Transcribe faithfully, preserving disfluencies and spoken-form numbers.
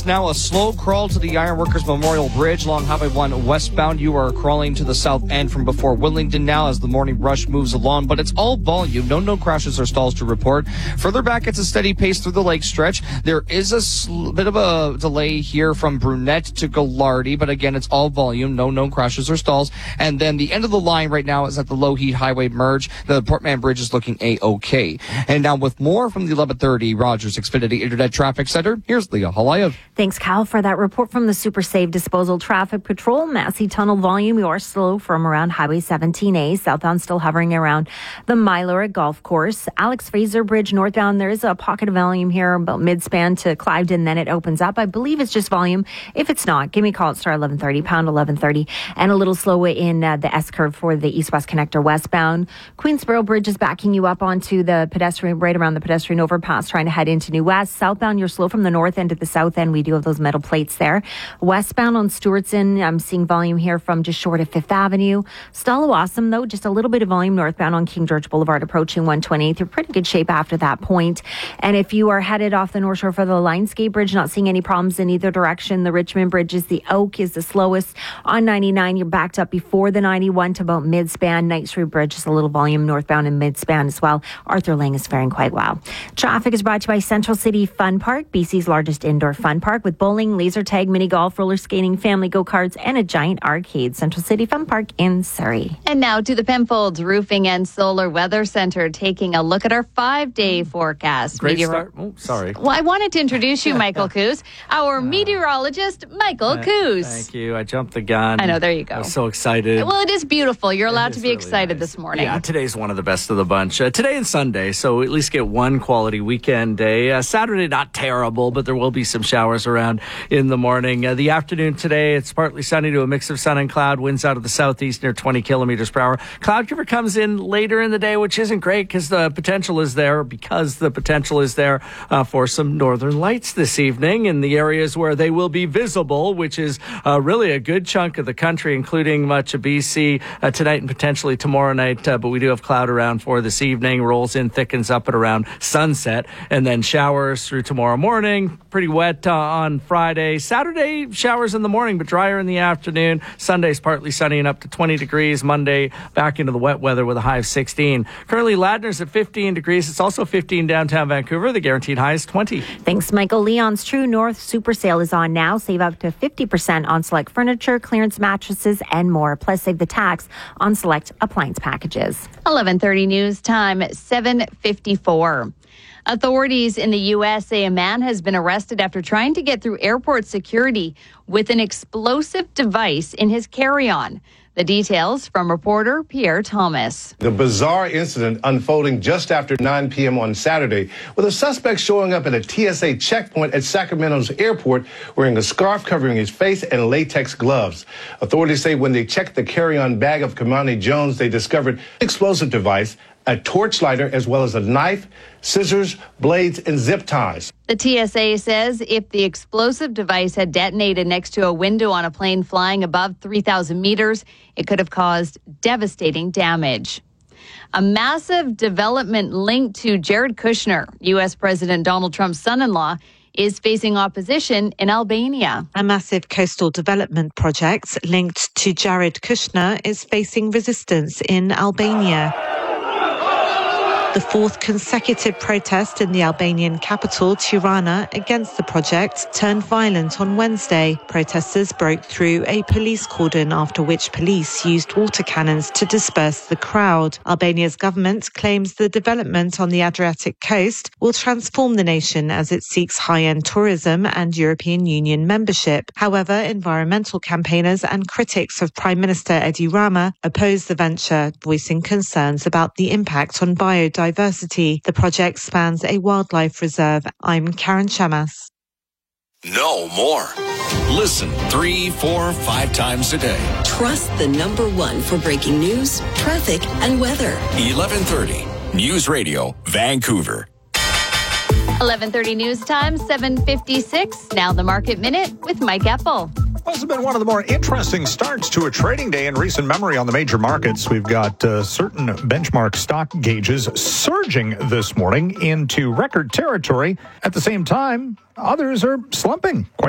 Now a slow crawl to the Ironworkers Memorial Bridge along Highway one westbound. You are crawling to the south end from before Willingdon now as the morning rush moves along, but it's all volume. No, no crashes or stalls to report. Further back, it's a steady pace through the lake stretch. There is a sl- bit of a delay here from Brunette to Gallardi, but again, it's all volume. No, no crashes or stalls. And then the end of the line right now is at the Low Heat Highway merge. The Portman Bridge is looking A-OK. And now with more from the eleven thirty Rogers Xfinity Internet Traffic Center, here's Leah Halayev. Thanks, Kyle, for that report from the Super Save Disposal Traffic Patrol. Massey Tunnel volume, you are slow from around Highway seventeen A. Southbound still hovering around the Mylora Golf Course. Alex Fraser Bridge northbound, there is a pocket of volume here about mid-span to Cliveden. Then it opens up. I believe it's just volume. If it's not, give me a call at star eleven thirty, pound eleven thirty. And a little slower in uh, the S-curve for the east-west connector westbound. Queensboro Bridge is backing you up onto the pedestrian, right around the pedestrian overpass, trying to head into New West. Southbound, you're slow from the north end to the south end. We do have those metal plates there. Westbound on Stewartson, I'm seeing volume here from just short of Fifth Avenue. Stallawasam, though, just a little bit of volume northbound on King George Boulevard approaching one twenty-eighth. You're pretty good shape after that point. And if you are headed off the North Shore for the Lionsgate Bridge, not seeing any problems in either direction. The Richmond Bridge is the Oak is the slowest. On ninety-nine, you're backed up before the ninety-one to about mid-span. Knight Street Bridge is a little volume northbound and mid-span as well. Arthur Lang is faring quite well. Traffic is brought to you by Central City Fun Park, B C's largest indoor fun park with bowling, laser tag, mini golf, roller skating, family go-karts, and a giant arcade. Central City Fun Park in Surrey. And now to the Penfolds Roofing and Solar Weather Center, taking a look at our five-day forecast. Great Meteor- start. Oh, sorry. Well, I wanted to introduce you, Michael Coos, our meteorologist, Michael Uh, Coos. Thank you. I jumped the gun. I know, there you go. I was so excited. Well, it is beautiful. You're allowed It to is be really excited nice. this morning. Yeah, today's one of the best of the bunch. Uh, today and Sunday, so at least get one quality weekend day. Uh, Saturday, not terrible, but there will be some showers around in the morning. Uh, the afternoon today, it's partly sunny to a mix of sun and cloud. Winds out of the southeast near twenty kilometers per hour. Cloud cover comes in later in the day, which isn't great because the potential is there, because the potential is there uh, for some northern lights this evening in the areas where they will be visible, which is uh, really a good chunk of the country, including much of B C uh, tonight and potentially tomorrow night. Uh, but we do have cloud around for this evening. Rolls in, thickens up at around sunset, and then showers through tomorrow morning. Pretty wet uh, on Friday. Saturday, showers in the morning, but drier in the afternoon. Sunday's partly sunny and up to twenty degrees. Monday, back into the wet weather with a high of sixteen. Currently, Ladner's at fifteen degrees. It's also fifteen downtown Vancouver. The guaranteed high is twenty. Thanks, Michael. Leon's True North Super Sale is on now. Save up to fifty percent on select furniture, clearance mattresses, and more. Plus, save the tax on select appliance packages. eleven thirty news time, seven fifty-four. Authorities in the U S say a man has been arrested after trying to get through airport security with an explosive device in his carry-on. The details from reporter Pierre Thomas. The bizarre incident unfolding just after nine p.m. on Saturday, with a suspect showing up at a T S A checkpoint at Sacramento's airport wearing a scarf covering his face and latex gloves. Authorities say when they checked the carry-on bag of Kamani Jones, they discovered an explosive device, a torch lighter, as well as a knife, scissors, blades, and zip ties. The T S A says if the explosive device had detonated next to a window on a plane flying above three thousand meters, it could have caused devastating damage. A massive development linked to Jared Kushner, U S President Donald Trump's son-in-law, is facing opposition in Albania. A massive coastal development project linked to Jared Kushner is facing resistance in Albania. The fourth consecutive protest in the Albanian capital, Tirana, against the project turned violent on Wednesday. Protesters broke through a police cordon, after which police used water cannons to disperse the crowd. Albania's government claims the development on the Adriatic coast will transform the nation as it seeks high-end tourism and European Union membership. However, environmental campaigners and critics of Prime Minister Edi Rama oppose the venture, voicing concerns about the impact on biodiversity. Diversity. The project spans a wildlife reserve. I'm Karen Chamas. No more. Listen three, four, five times a day. Trust the number one for breaking news, traffic, and weather. eleven thirty News Radio, Vancouver. eleven thirty news time, seven fifty-six. Now the Market Minute with Mike Eppel. Well, it's been one of the more interesting starts to a trading day in recent memory on the major markets. We've got uh, certain benchmark stock gauges surging this morning into record territory. At the same time, others are slumping quite